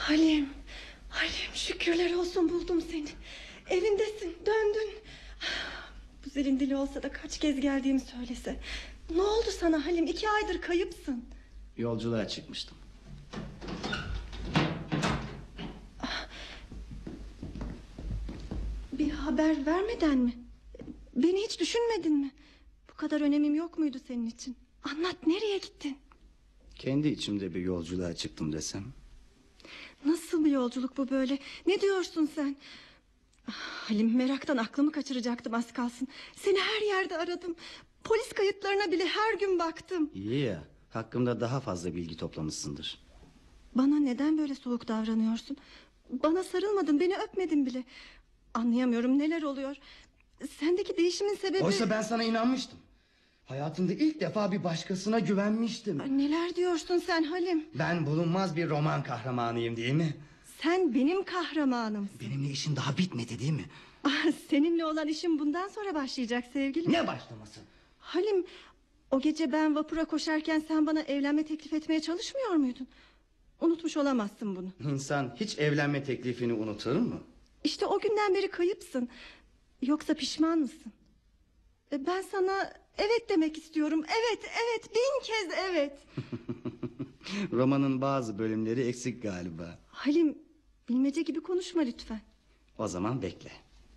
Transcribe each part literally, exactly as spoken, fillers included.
Halim, Halim şükürler olsun buldum seni. Evindesin, döndün. Bu zilin dili olsa da kaç kez geldiğimi söylese. Ne oldu sana Halim? İki aydır kayıpsın. Yolculuğa çıkmıştım. Bir haber vermeden mi? Beni hiç düşünmedin mi? Bu kadar önemim yok muydu senin için? Anlat, nereye gittin? Kendi içimde bir yolculuğa çıktım desem. Nasıl bir yolculuk bu böyle? Ne diyorsun sen? Ah, Halim, meraktan aklımı kaçıracaktım az kalsın. Seni her yerde aradım. Polis kayıtlarına bile her gün baktım. İyi ya, hakkımda daha fazla bilgi toplamışsındır. Bana neden böyle soğuk davranıyorsun? Bana sarılmadın, beni öpmedin bile. Anlayamıyorum, neler oluyor. Sendeki değişimin sebebi... Oysa ben sana inanmıştım. Hayatımda ilk defa bir başkasına güvenmiştim. Ay, neler diyorsun sen Halim? Ben bulunmaz bir roman kahramanıyım değil mi? Sen benim kahramanımsın. Benimle işin daha bitmedi değil mi? Ah, seninle olan işim bundan sonra başlayacak sevgilim. Ne başlaması? Halim, o gece ben vapura koşarken sen bana evlenme teklif etmeye çalışmıyor muydun? Unutmuş olamazsın bunu. İnsan hiç evlenme teklifini unutur mu? İşte o günden beri kayıpsın. Yoksa pişman mısın? E, Ben sana evet demek istiyorum. Evet, evet, bin kez evet. Romanın bazı bölümleri eksik galiba. Halim, bilmece gibi konuşma lütfen. O zaman bekle.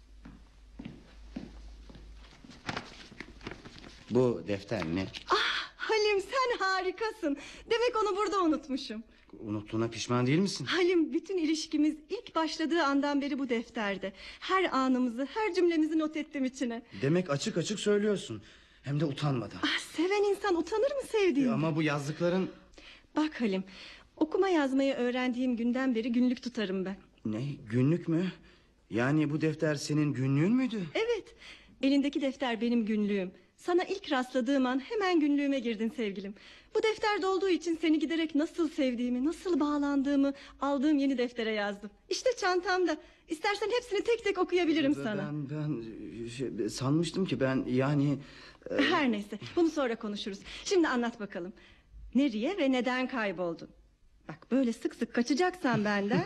Bu defter ne? Ah Halim, sen harikasın. Demek onu burada unutmuşum. Unuttuğuna pişman değil misin? Halim, bütün ilişkimiz ilk başladığı andan beri bu defterde. Her anımızı, her cümlemizi not ettim içine. Demek açık açık söylüyorsun. Hem de utanmadan. Ah, seven insan utanır mı sevdiğinden? Ama bu yazdıkların... Bak Halim, okuma yazmayı öğrendiğim günden beri günlük tutarım ben. Ne, günlük mü? Yani bu defter senin günlüğün müydü? Evet, elindeki defter benim günlüğüm. Sana ilk rastladığım an hemen günlüğüme girdin sevgilim. Bu defterde olduğu için seni giderek nasıl sevdiğimi, nasıl bağlandığımı aldığım yeni deftere yazdım. İşte çantamda. İstersen hepsini tek tek okuyabilirim Ben, sana. Ben, ben şey, sanmıştım ki ben yani... e, Her neyse, bunu sonra konuşuruz. Şimdi anlat bakalım. Nereye ve neden kayboldun? Bak, böyle sık sık kaçacaksan benden...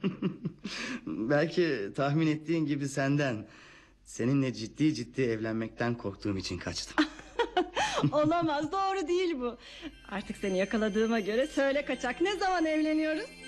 Belki tahmin ettiğin gibi senden. Seninle ciddi ciddi evlenmekten korktuğum için kaçtım. Olamaz, doğru değil bu. Artık seni yakaladığıma göre söyle kaçak, ne zaman evleniyoruz?